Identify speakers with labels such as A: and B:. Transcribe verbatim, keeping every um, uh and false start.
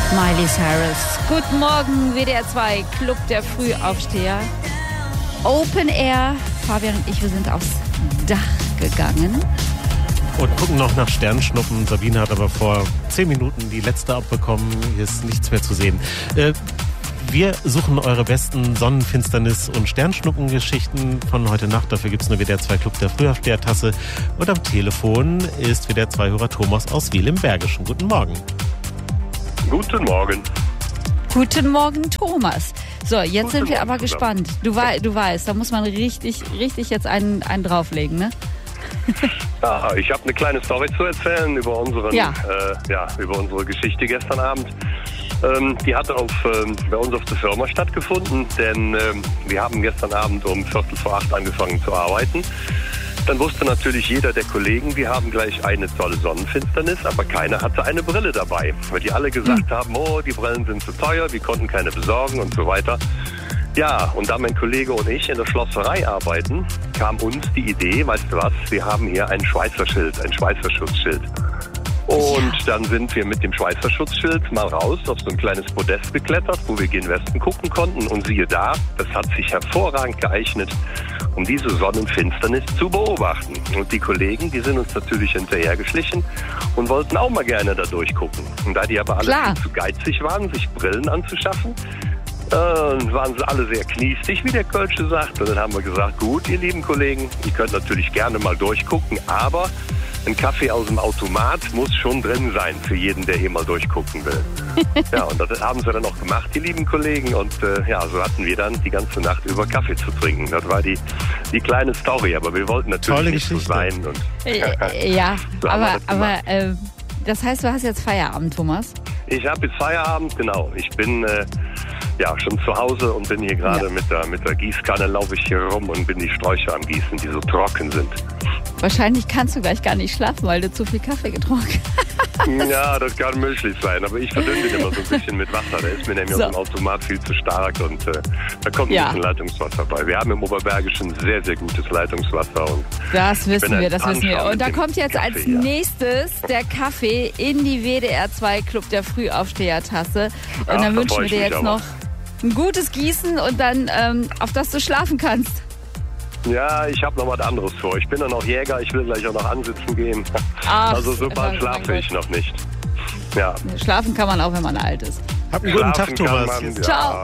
A: Miley Cyrus. Guten Morgen, W D R zwei, Club der Frühaufsteher. Open Air. Fabian und ich, wir sind aufs Dach gegangen.
B: Und gucken noch nach Sternschnuppen. Sabine hat aber vor zehn Minuten die letzte abbekommen. Hier ist nichts mehr zu sehen. Äh, wir suchen eure besten Sonnenfinsternis- und Sternschnuppengeschichten von heute Nacht. Dafür gibt es eine W D R zwei Club der Frühaufsteher-Tasse. Und am Telefon ist W D R zwei-Hörer Thomas aus Wil im Bergischen. Guten Morgen.
C: Guten Morgen.
A: Guten Morgen, Thomas. So, jetzt
C: Guten
A: sind wir
C: Morgen
A: aber
C: zusammen.
A: gespannt. Du, wei- du weißt, da muss man richtig, richtig jetzt einen, einen drauflegen, ne?
C: Ja, ich habe eine kleine Story zu erzählen über, unseren,
A: Ja.
C: äh, ja, über unsere Geschichte gestern Abend. Ähm, die hatte auf, ähm, bei uns auf der Firma stattgefunden, denn ähm, wir haben gestern Abend um Viertel vor acht angefangen zu arbeiten. Dann wusste natürlich jeder der Kollegen, wir haben gleich eine tolle Sonnenfinsternis, aber keiner hatte eine Brille dabei. Weil die alle gesagt haben, oh, die Brillen sind zu teuer, wir konnten keine besorgen und so weiter. Ja, und da mein Kollege und ich in der Schlosserei arbeiten, kam uns die Idee, weißt du was, wir haben hier ein Schweißerschild, ein Schweißerschutzschild. Und dann sind wir mit dem Schweißerschutzschild mal raus auf so ein kleines Podest geklettert, wo wir gen Westen gucken konnten. Und siehe da, das hat sich hervorragend geeignet, um diese Sonnenfinsternis zu beobachten. Und die Kollegen, die sind uns natürlich hinterhergeschlichen und wollten auch mal gerne da durchgucken. Und da die aber alle
A: Klar.
C: viel zu geizig waren, sich Brillen anzuschaffen, äh, waren sie alle sehr kniestig, wie der Kölsche sagt. Und dann haben wir gesagt, gut, ihr lieben Kollegen, ihr könnt natürlich gerne mal durchgucken, aber ein Kaffee aus dem Automat muss schon drin sein für jeden, der hier mal durchgucken will. Ja, und das haben sie dann auch gemacht, die lieben Kollegen. Und äh, ja, so hatten wir dann die ganze Nacht über Kaffee zu trinken. Das war die, die kleine Story, aber wir wollten natürlich
B: Tolle
C: nicht so
B: Geschichte.
C: sein. Und
A: Äh, ja,
C: So haben wir
A: aber,
C: das gemacht.
A: aber äh, das heißt, du hast jetzt Feierabend, Thomas?
C: ich habe jetzt Feierabend, genau. Ich bin äh, ja schon zu Hause und bin hier gerade
A: Ja.
C: mit der, mit der Gießkanne, laufe ich hier rum und bin die Sträucher am Gießen, die so trocken sind.
A: Wahrscheinlich kannst du gleich gar nicht schlafen, weil du zu viel Kaffee getrunken hast.
C: Ja, das kann möglich sein, aber ich verdünne den immer so ein bisschen mit Wasser. Der ist mir nämlich
A: So.
C: aus dem Automat viel zu stark und äh, da kommt
A: Ja.
C: ein bisschen Leitungswasser bei. Wir haben im Oberbergischen sehr, sehr gutes Leitungswasser. Und
A: Das wissen
C: bin
A: wir,
C: ein
A: das wissen wir.
C: Anschauer
A: Und da
C: mit dem
A: kommt jetzt als
C: Kaffee, ja.
A: nächstes der Kaffee in die W D R zwei Club der Frühaufsteher-Tasse. Und
C: Ach,
A: dann
C: da
A: wünschen
C: freu
A: wir
C: ich
A: dir
C: mich
A: jetzt
C: aber.
A: noch ein gutes Gießen und dann, ähm, auf das du schlafen kannst.
C: ja, ich habe noch was anderes vor. Ich bin dann noch Jäger, ich will gleich auch noch ansitzen gehen.
A: Ach,
C: also so
A: mein
C: bald schlafe ich
A: Gott.
C: noch nicht. Ja.
A: Schlafen kann man auch, wenn man alt ist.
B: Habt einen guten
C: Schlafen
B: Tag,
C: kann
B: Thomas.
C: man, ja.
A: Ciao.